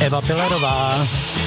Eva Pilerová.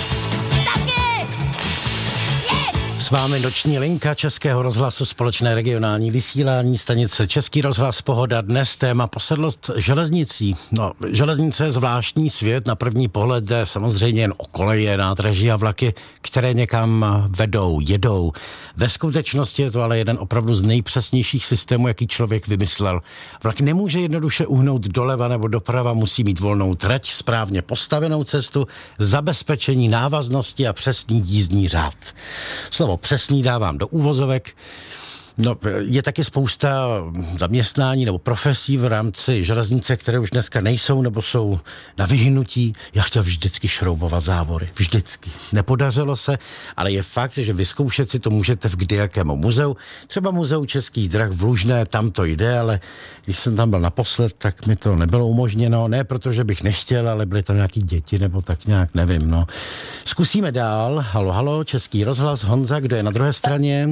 S vámi noční linka Českého rozhlasu, společné regionální vysílání, stanice Český rozhlas Pohoda. Dnes téma posedlost železnicí. No, železnice je zvláštní svět, na první pohled jde samozřejmě jen o koleje, nádraží a vlaky, které někam vedou, jedou. Ve skutečnosti je to ale jeden opravdu z nejpřesnějších systémů, jaký člověk vymyslel. Vlak nemůže jednoduše uhnout doleva nebo doprava, musí mít volnou trať, správně postavenou cestu, zabezpečení návaznosti a přesný jízdní řád. Slovo přesný dávám do úvozovek. No, je taky spousta zaměstnání nebo profesí v rámci železnice, které už dneska nejsou nebo jsou na vyhnutí. Já chtěl vždycky šroubovat závory. Vždycky. Nepodařilo se, ale je fakt, že vyzkoušet si to můžete v kdejakém muzeu. Třeba muzeu Českých drah v Lužné, tam to jde, ale když jsem tam byl naposled, tak mi to nebylo umožněno. Ne protože bych nechtěl, ale byly tam nějaký děti nebo tak nějak, nevím. No. Zkusíme dál. Halo, halo, Český rozhlas. Honza, kdo je na druhé straně?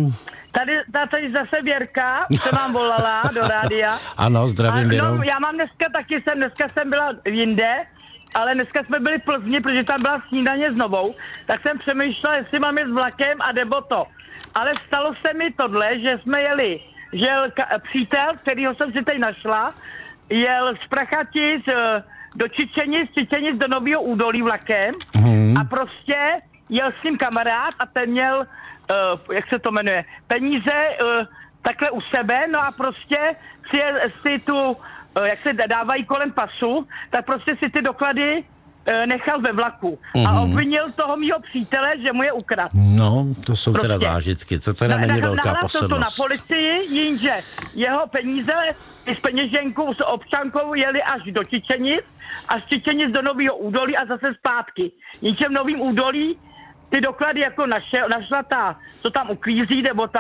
Tady zase Věrka, co nám volala do rádia. Ano, zdravím, Věro. No, já mám dneska jsem byla jinde, ale dneska jsme byli v Plzni, protože tam byla snídaně s Novou, tak jsem přemýšlela, jestli mám jet s vlakem a nebo to. Ale stalo se mi tohle, že jsme jeli, že jel přítel, kterýho jsem si teď našla, jel z Prachatic do Čičenic do Nového Údolí vlakem a prostě jel s ním kamarád a ten měl jak se to jmenuje, peníze takhle u sebe, no a prostě si tu, jak se dávají kolem pasu, tak prostě si ty doklady nechal ve vlaku. A obvinil toho mýho přítele, že mu je ukradl. No, to jsou prostě teda zážitky, to teda není velká posedlost. To na policii, jinže jeho peníze i s peněženkou, s občankou jeli až do Čičenic a z Čičenic do Nového Údolí a zase zpátky. Jinže v Novém Údolí ty doklady jako našla ta, co tam uklízí, nebo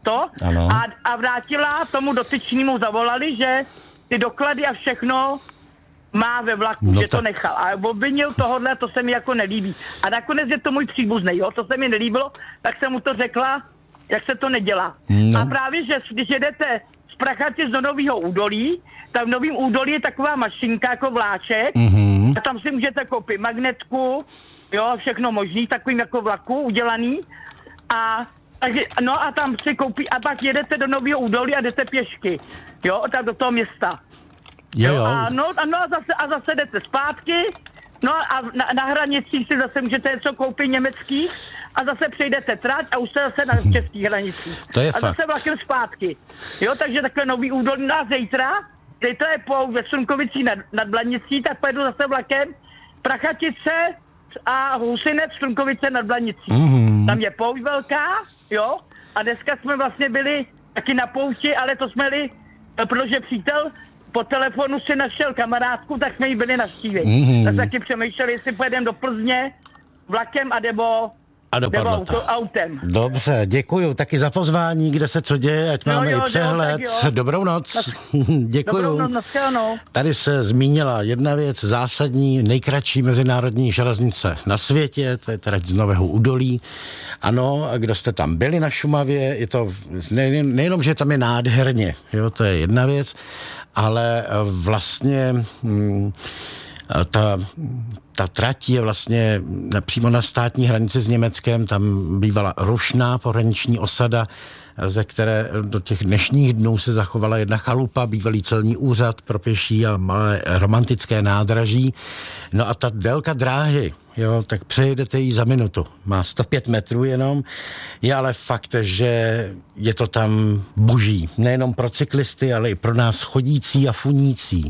a vrátila tomu dotyčnímu, zavolali, že ty doklady a všechno má ve vlaku, že to nechal. A obvinil tohodle, to se mi jako nelíbí. A nakonec je to můj příbuznej, jo, to se mi nelíbilo, tak jsem mu to řekla, jak se to nedělá. No. A právě, že když jedete z Prachatic do Nového Údolí, tak v Novém Údolí je taková mašinka jako vláček, a tam si můžete koupit magnetku, jo, všechno možný, takovým jako vlaku udělaný. A tam si koupí a pak jedete do Nového Údolí a jdete pěšky, jo, tak do toho města. Jo. A zase jdete zpátky, no a na hranicích si zase můžete něco koupit německých a zase přejdete trať a už jste zase na českých hranicích. To je a fakt. Zase vlakem zpátky. Jo, takže takhle Nový Údolí na zítra je ve Slunkovicích nad Blanicí, tak pojedu zase vlakem Prachatice a Husinec, Slunkovice nad Blanicí. Tam je pouť velká, jo, a dneska jsme vlastně byli taky na pouti, ale to jsme byli, protože přítel po telefonu si našel kamarádku, tak jsme jí byli navštívit. Tak taky přemýšleli, jestli pojedeme do Plzně vlakem a nebo autem. Dobře, děkuju taky za pozvání, kde se co děje, ať máme i přehled. Dobrou noc. Děkuju. Dobrou noc, Tady se zmínila jedna věc zásadní, nejkratší mezinárodní železnice na světě, to je trať z Nového Údolí. Ano, a kdo jste tam byli na Šumavě, je to nejenom, že tam je nádherně, jo, to je jedna věc, ale vlastně ta trať je vlastně přímo na státní hranici s Německem, tam bývala rušná pohraniční osada, ze které do těch dnešních dnů se zachovala jedna chalupa, bývalý celní úřad pro pěší a malé romantické nádraží. No a ta délka dráhy, jo, tak přejedete ji za minutu. Má 105 metrů jenom, je ale fakt, že je to tam boží. Nejenom pro cyklisty, ale i pro nás chodící a funící.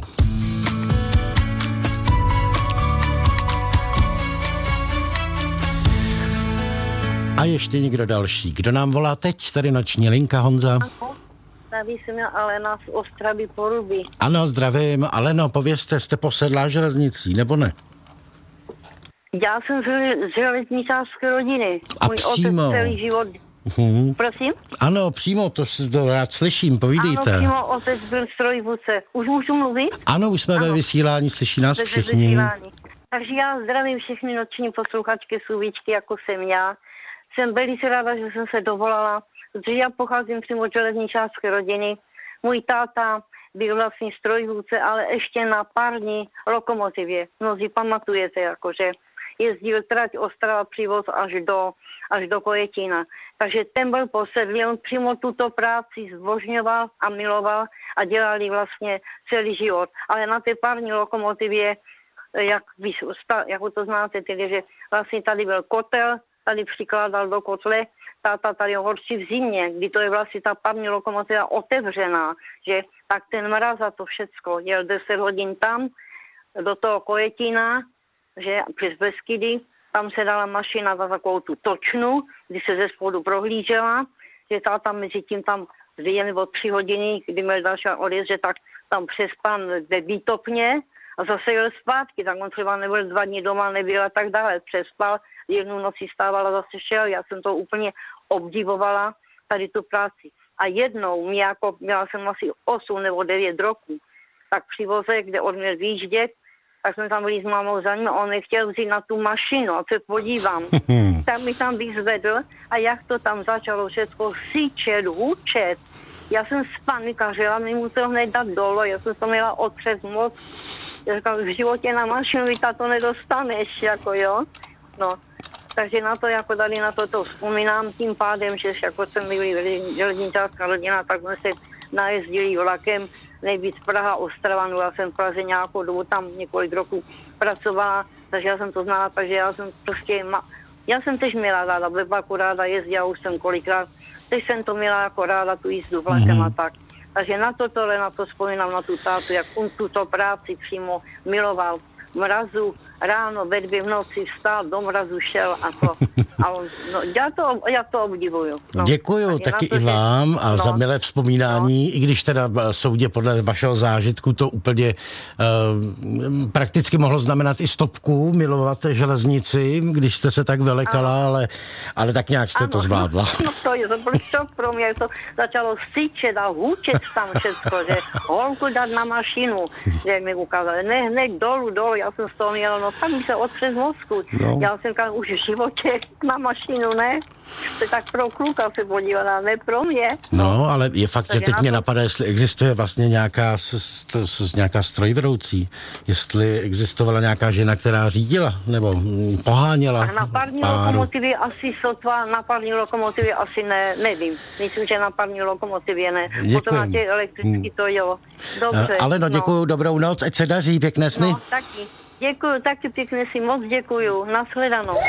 A ještě někdo další. Kdo nám volá teď? Tady noční linka, Honza. Ano, zdraví se mě Alena z Ostravy Poruby. Ano, zdravím. Aleno, povězte, jste posedlá železnicí, nebo ne? Já jsem z železničářské rodiny. A můj přímo. Otec celý život. Prosím? Ano, přímo, to rád slyším, povídejte. Ano, přímo otec byl strojvůdce. Už můžu mluvit? Ano, už jsme ve vysílání, slyší nás všichni. Takže já zdravím všechny noční posluchačky, sluvíčky, jako jsem já. Jsem velice ráda, že jsem se dovolala, protože já pocházím přímo od železničářské rodiny. Můj táta byl vlastně strojvůdce, ale ještě na pární lokomotivě. Mnozí pamatujete, jakože jezdil trať Ostrava Přívoz až do Kojetína. Takže ten byl posedlý, on přímo tuto práci zbožňoval a miloval a dělali vlastně celý život. Ale na té pární lokomotivě, jak to znáte, tedy, že vlastně tady byl kotel, tady přikládal do kotle, táta tady horší v zimě, kdy to je vlastně ta pární lokomotiva otevřená, že tak ten mraz a to všecko, jel 10 hodin tam, do toho Kojetína, že přes Beskydy, tam se dala mašina za takovou tu točnu, kdy se ze spodu prohlížela, že táta mezi tím tam 2 nebo 3 hodiny, kdy měl další odjezd, že tak tam přespal ve výtopně a zase jel zpátky, tak on třeba nebyl 2 dny doma, nebyl a tak dále, přespal, jednu noci stával a zase šel, já jsem to úplně obdivovala, tady tu práci. A jednou, měla jsem asi 8 nebo 9 roků, tak při voze, kde on měl výjíždět, tak jsme tam byli s mámou za ním a on nechtěl vzít na tu mašinu, a se podívám. Tak mi tam vyzvedl a jak to tam začalo všechno syčet, hučet. Já jsem spanikařila, mi musel hned dát dolo, já jsem to měla otřes moc. Já říkal, v životě na mašinu vy to nedostaneš, jako jo. No, takže na to, jako tady na to vzpomínám tím pádem, že jako jsem byli železničářská rodina, tak jsme se najezdili vlakem, nejvíc Praha, Ostrava, no já jsem v Praze nějakou dobu tam několik roků pracovala, takže já jsem to znala, takže já jsem prostě, já jsem tež měla ráda, Bebaku ráda jezdila, už jsem kolikrát, teď jsem to měla jako ráda tu jízdu vlakem a tak. Takže na to vzpomínám, na tu tátu, jak on tuto práci přímo miloval. Mrazu, ráno, ve 2 v noci vstál, do mrazu šel a on, no, já to obdivuju. No. Děkuju taky i vám a za milé vzpomínání, i když teda soudě podle vašeho zážitku to úplně prakticky mohlo znamenat i stopku, milovat železnici, když jste se tak velekala, ale tak nějak jste to zvládla. No to je šok pro mě, to začalo syčet a hůčet tam všechno, že holku dát na mašinu, že mi ukázali, ne, dolů, já jsem z toho měla, no tak mi se otřes mozku. No. Já jsem říkala, už v životě na mašinu, ne? To tak pro kluka se podívala, ne pro mě. No, ale je fakt, že teď mě napadá, jestli existuje vlastně nějaká strojvedoucí, jestli existovala nějaká žena, která řídila, nebo poháněla. A na pární lokomotivě asi sotva, na pární lokomotivě asi nevím. Myslím, že na pární lokomotivě ne. Děkujem. Potom na těch elektrický to jo. Dobře. Ale děkuju, dobrou noc, ať se daří, pěkné sny. No, taky. Děkuju, taky pěkně si moc děkuju. Nashledanou.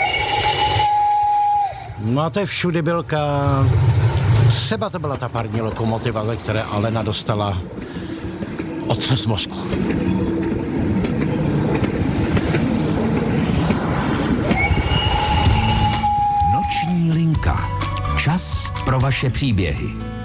No a to je všudy bylka. Třeba to byla ta pární lokomotiva, ze které Alena dostala otřes mozku. Noční linka. Čas pro vaše příběhy.